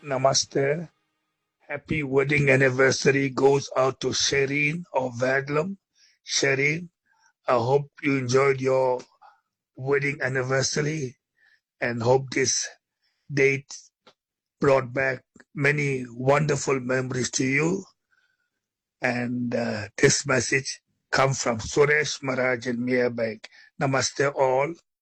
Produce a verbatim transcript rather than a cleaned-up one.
Namaste. Happy wedding anniversary goes out to Shireen of Vadlam. Shireen, I hope you enjoyed your wedding anniversary and hope this date brought back many wonderful memories to you. And uh, this message comes from Suresh Maharaj in Mirabeg. Namaste all.